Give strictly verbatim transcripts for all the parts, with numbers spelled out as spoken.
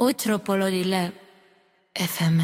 Utropology Lab F M.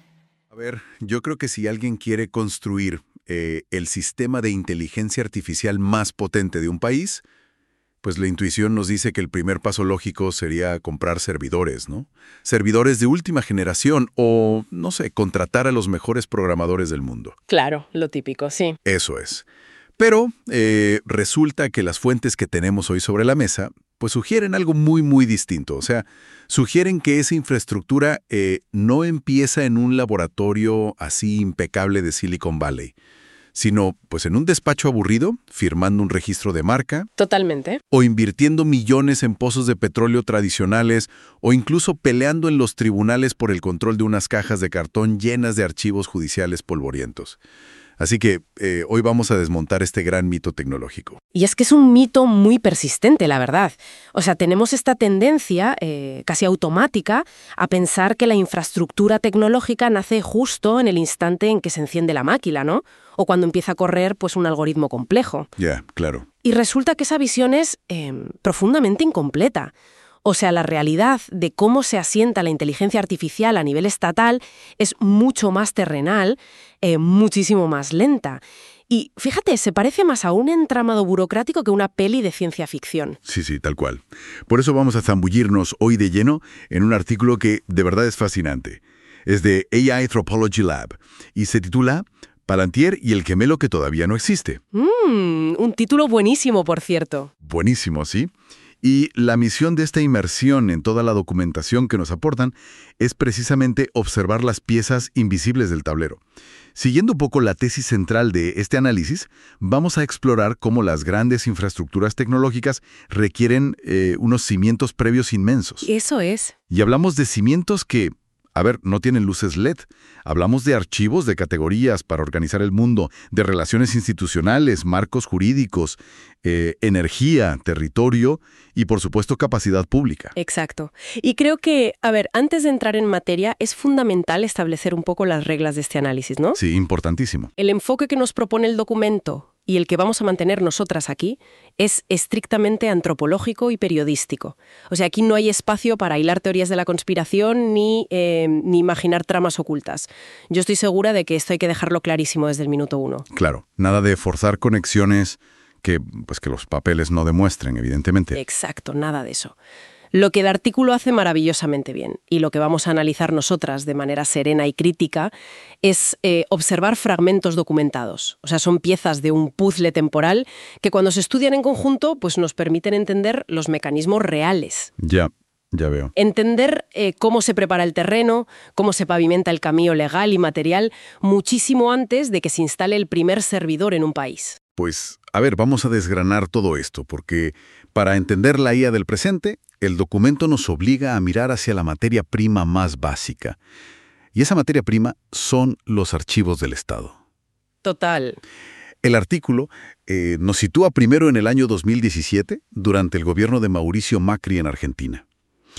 A ver, yo creo que si alguien quiere construir eh, el sistema de inteligencia artificial más potente de un país, pues la intuición nos dice que el primer paso lógico sería comprar servidores, ¿no? Servidores de última generación o, no sé, contratar a los mejores programadores del mundo. Claro, lo típico, sí. Eso es. Pero eh, resulta que las fuentes que tenemos hoy sobre la mesa pues sugieren algo muy, muy distinto. O sea, sugieren que esa infraestructura eh, no empieza en un laboratorio así impecable de Silicon Valley, sino pues en un despacho aburrido, firmando un registro de marca. Totalmente. O invirtiendo millones en pozos de petróleo tradicionales, o incluso peleando en los tribunales por el control de unas cajas de cartón llenas de archivos judiciales polvorientos. Así que eh, hoy vamos a desmontar este gran mito tecnológico. Y es que es un mito muy persistente, la verdad. O sea, tenemos esta tendencia, eh, casi automática, a pensar que la infraestructura tecnológica nace justo en el instante en que se enciende la máquina, ¿no? O cuando empieza a correr pues, un algoritmo complejo. Ya, yeah, claro. Y resulta que esa visión es eh, profundamente incompleta. O sea, la realidad de cómo se asienta la inteligencia artificial a nivel estatal es mucho más terrenal, eh, muchísimo más lenta. Y fíjate, se parece más a un entramado burocrático que una peli de ciencia ficción. Sí, sí, tal cual. Por eso vamos a zambullirnos hoy de lleno en un artículo que de verdad es fascinante. Es de A I Anthropology Lab y se titula Palantir y el gemelo que todavía no existe. Mm, un título buenísimo, por cierto. Buenísimo, ¿sí? Y la misión de esta inmersión en toda la documentación que nos aportan es precisamente observar las piezas invisibles del tablero. Siguiendo un poco la tesis central de este análisis, vamos a explorar cómo las grandes infraestructuras tecnológicas requieren eh, unos cimientos previos inmensos. Eso es. Y hablamos de cimientos que, a ver, no tienen luces L E D. Hablamos de archivos de categorías para organizar el mundo, de relaciones institucionales, marcos jurídicos, eh, energía, territorio y, por supuesto, capacidad pública. Exacto. Y creo que, a ver, antes de entrar en materia, es fundamental establecer un poco las reglas de este análisis, ¿no? Sí, importantísimo. El enfoque que nos propone el documento y el que vamos a mantener nosotras aquí es estrictamente antropológico y periodístico. O sea, aquí no hay espacio para hilar teorías de la conspiración ni, eh, ni imaginar tramas ocultas. Yo estoy segura de que esto hay que dejarlo clarísimo desde el minuto uno. Claro, nada de forzar conexiones que, pues, que los papeles no demuestren, evidentemente. Exacto, nada de eso. Lo que el artículo hace maravillosamente bien, y lo que vamos a analizar nosotras de manera serena y crítica, es eh, observar fragmentos documentados. O sea, son piezas de un puzzle temporal que cuando se estudian en conjunto, pues nos permiten entender los mecanismos reales. Ya, ya veo. Entender eh, cómo se prepara el terreno, cómo se pavimenta el camino legal y material, muchísimo antes de que se instale el primer servidor en un país. Pues, a ver, vamos a desgranar todo esto, porque para entender la I A del presente, el documento nos obliga a mirar hacia la materia prima más básica. Y esa materia prima son los archivos del Estado. Total. El artículo eh, nos sitúa primero en el año dos mil diecisiete, durante el gobierno de Mauricio Macri en Argentina.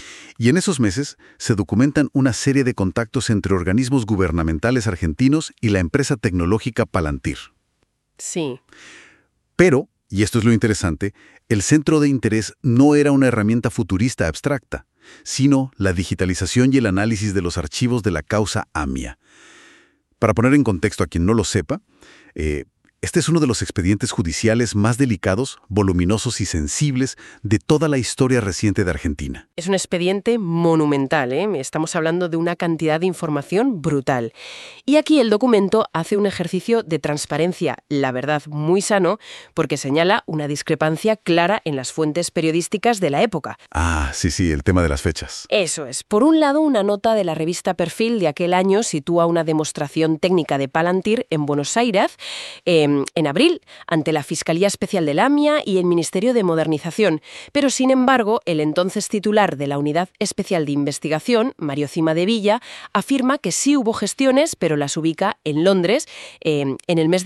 Y en esos meses se documentan una serie de contactos entre organismos gubernamentales argentinos y la empresa tecnológica Palantir. Sí. Pero, y esto es lo interesante, el centro de interés no era una herramienta futurista abstracta, sino la digitalización y el análisis de los archivos de la causa AMIA. Para poner en contexto a quien no lo sepa, eh, este es uno de los expedientes judiciales más delicados, voluminosos y sensibles de toda la historia reciente de Argentina. Es un expediente monumental, ¿eh? Estamos hablando de una cantidad de información brutal. Y aquí el documento hace un ejercicio de transparencia, la verdad, muy sano, porque señala una discrepancia clara en las fuentes periodísticas de la época. Ah, sí, sí, el tema de las fechas. Eso es. Por un lado, una nota de la revista Perfil de aquel año sitúa una demostración técnica de Palantir en Buenos Aires, eh, en abril, ante la Fiscalía Especial del AMIA y el Ministerio de Modernización. Pero, sin embargo, el entonces titular de la Unidad Especial de Investigación, Mario Cima de Villa, afirma que sí hubo gestiones, pero las ubica en Londres, eh, en el mes de